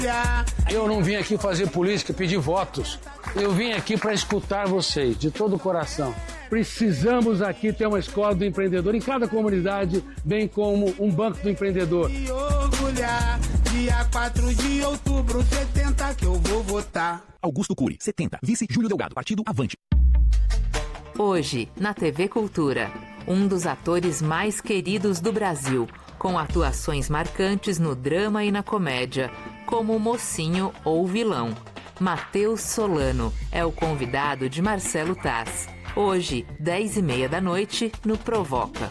Eu não vim aqui fazer política, pedir votos. Eu vim aqui para escutar vocês, de todo o coração. Precisamos aqui ter uma escola do empreendedor em cada comunidade, bem como um banco do empreendedor. E orgulhar, dia 4 de outubro, 70 que eu vou votar. Augusto Cury, 70. Vice Júlio Delgado, Partido Avante. Hoje, na TV Cultura, um dos atores mais queridos do Brasil, com atuações marcantes no drama e na comédia, como mocinho ou vilão. Matheus Solano é o convidado de Marcelo Taz. Hoje, 10h30 da noite, no Provoca.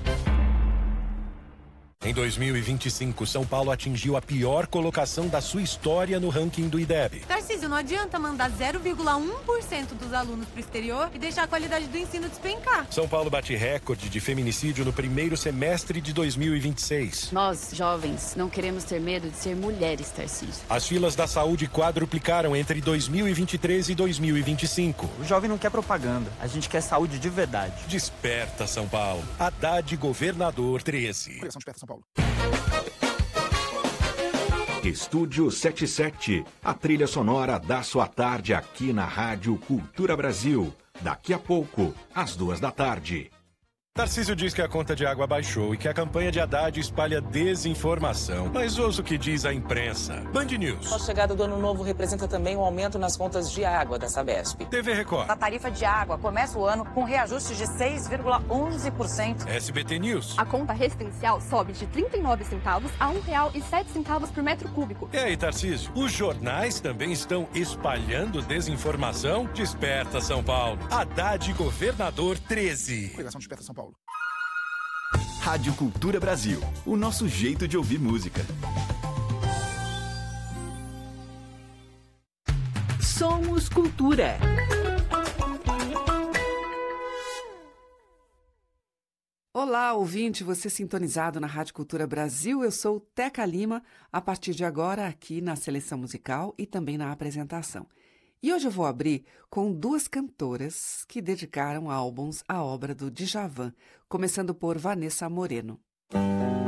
Em 2025, São Paulo atingiu a pior colocação da sua história no ranking do IDEB. Tarcísio, não adianta mandar 0,1% dos alunos para o exterior e deixar a qualidade do ensino despencar. São Paulo bate recorde de feminicídio no primeiro semestre de 2026. Nós, jovens, não queremos ter medo de ser mulheres, Tarcísio. As filas da saúde quadruplicaram entre 2023 e 2025. O jovem não quer propaganda, a gente quer saúde de verdade. Desperta, São Paulo. Haddad, governador 13. Desperta, São Paulo. Estúdio 77, a trilha sonora da sua tarde aqui na Rádio Cultura Brasil. Daqui a pouco, às 14h. Tarcísio diz que a conta de água baixou e que a campanha de Haddad espalha desinformação. Mas ouça o que diz a imprensa. Band News. A chegada do ano novo representa também um aumento nas contas de água da Sabesp. TV Record. A tarifa de água começa o ano com reajuste de 6,11%. SBT News. A conta residencial sobe de 39 centavos a R$ 1,07 por metro cúbico. E aí, Tarcísio? Os jornais também estão espalhando desinformação? Desperta, São Paulo. Haddad, governador 13. Coligação Desperta, São Paulo. Rádio Cultura Brasil, o nosso jeito de ouvir música. Somos Cultura. Olá, ouvinte, você sintonizado na Rádio Cultura Brasil. Eu sou Teca Lima, a partir de agora aqui na seleção musical e também na apresentação. E hoje eu vou abrir com duas cantoras que dedicaram álbuns à obra do Djavan, começando por Vanessa Moreno.